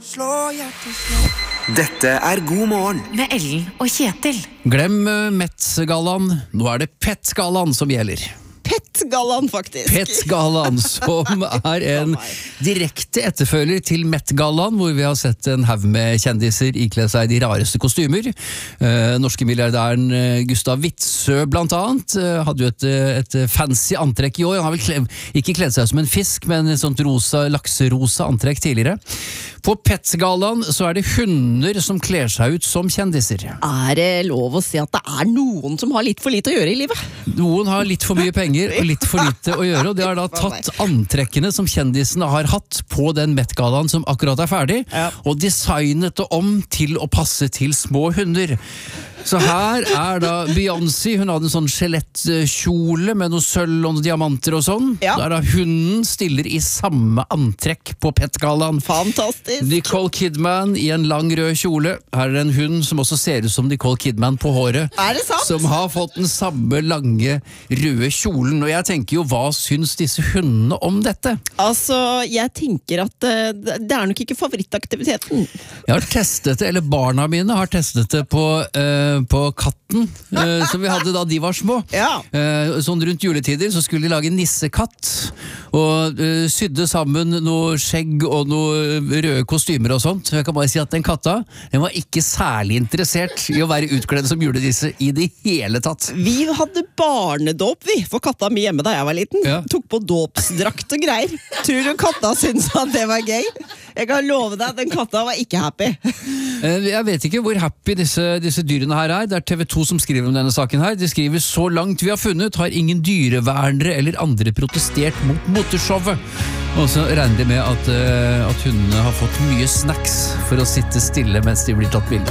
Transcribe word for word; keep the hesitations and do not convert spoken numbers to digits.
Slå hjertet slå. Dette er God morgen Med Ellen og Kjetil. Glem uh, Met-gallaen, nå er det Pet-gallaen som gjelder. Pet-gallaen, faktisk. Pet-gallaen, som er en direkte etterfølger til Met-gallaen, hvor vi har sett en haug med kjendiser ikle seg de rareste kostymer. Uh, norske milliardæren uh, Gustav Witzøe blant annet uh, hadde jo et, et fancy antrekk i år. Han har vel kle, ikke kledd seg som en fisk, men et sånt rosa, lakserosa antrekk tidligere. På Pet-gallaen så er det hunder som kler seg ut som kjendiser. Er det lov å si at det er noen som har litt for lite å gjøre i livet? Noen har litt for mye penger og litt for lite å gjøre, og de har da tatt antrekkene som kjendisene har hatt på den Met-gallaen som akkurat er ferdig, ja. Og designet det om til å passe til små hunder. Så her er da Beyoncé, hun hadde en sånn skjelettkjole med noe sølv og noen diamanter og sånn. Ja. Da er da hunden stiller i samme antrekk på Pet-gallaen. Fantastisk. Nicole Kidman i en lang rød kjole. Her er det en hund som også ser ut som Nicole Kidman på håret. Er det sant? Som har fått den samme lange røde kjolen. Og jeg tenker jo, hva syns disse hundene om dette? Altså, jeg tenker at uh, det er nok ikke favorittaktiviteten. Jeg har testet det, eller barna mine har testet det på... Uh, på katten, uh, som vi hadde da de var små. Ja. Uh, sånn rundt juletider så skulle de lage nissekatt, og uh, sydde sammen noe skjegg og noe røde kostymer og sånt. Jeg kan bare si at den katta, den var ikke særlig interessert i å være utkledd som julenisse i det hele tatt. Vi hadde barnedåp, vi, for katta mi hjemme da jeg var liten. Ja. Tok på dåpsdrakt og greier. Tror du katta syntes at det var gøy? Jeg kan love deg at den katta var ikke happy. Uh, jeg vet ikke hvor happy disse, disse dyrene her er. Det er T V to som skriver om denne saken her. De skriver: så langt vi har funnet, har ingen dyrevernere eller andre protestert mot moteshowet. Og så regner de med at, uh, at hundene har fått mye snacks for å sitte stille mens de blir tatt bilde.